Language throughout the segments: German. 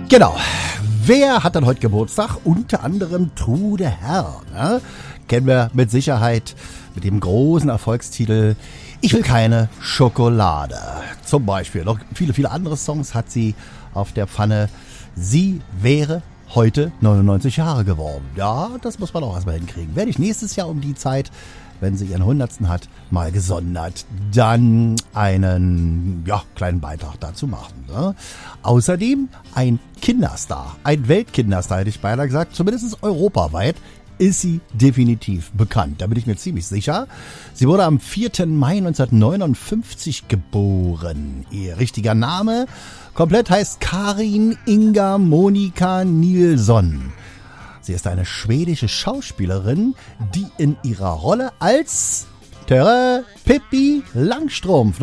Genau. Wer hat dann heute Geburtstag? Unter anderem Trude Herr. Ne? Kennen wir mit Sicherheit mit dem großen Erfolgstitel Ich will keine Schokolade. Zum Beispiel. Noch viele, viele andere Songs hat sie auf der Pfanne. Sie wäre heute 99 Jahre geworden. Ja, das muss man auch erstmal hinkriegen. Werde ich nächstes Jahr um die Zeit, wenn sie ihren 100. hat, mal gesondert dann einen kleinen Beitrag dazu machen. Ne? Außerdem ein Kinderstar, ein Weltkinderstar, hätte ich beinahe gesagt, zumindest europaweit ist sie definitiv bekannt. Da bin ich mir ziemlich sicher. Sie wurde am 4. Mai 1959 geboren. Ihr richtiger Name komplett heißt Karin Inga Monika Nilsson. Sie ist eine schwedische Schauspielerin, die in ihrer Rolle als Pippi Langstrumpf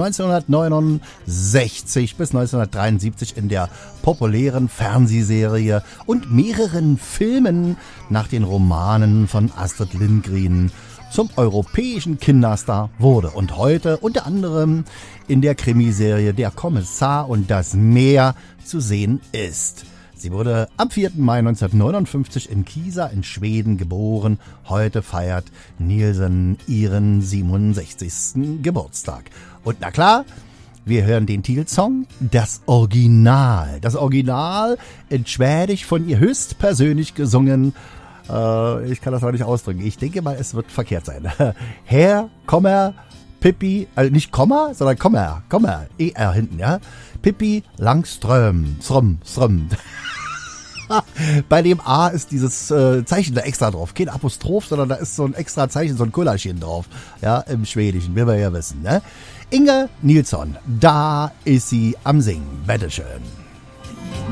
1969 bis 1973 in der populären Fernsehserie und mehreren Filmen nach den Romanen von Astrid Lindgren zum europäischen Kinderstar wurde und heute unter anderem in der Krimiserie Der Kommissar und das Meer zu sehen ist. Sie wurde am 4. Mai 1959 in Kisa in Schweden geboren. Heute feiert Nilsson ihren 67. Geburtstag. Und na klar, wir hören den Titelsong, das Original. Das Original in Schwedisch von ihr höchstpersönlich gesungen. Ich kann das noch nicht ausdrücken. Ich denke mal, es wird verkehrt sein. Herr, Kommer, Pippi, also nicht Komma, sondern Kommer, ER hinten, ja. Pippi Langström, Ström. Bei dem A ist dieses Zeichen da extra drauf. Kein Apostroph, sondern da ist so ein extra Zeichen, so ein Kullerchen drauf. Ja, im Schwedischen, will man ja wissen, ne? Inga Nilsson, da ist sie am Singen. Bitteschön.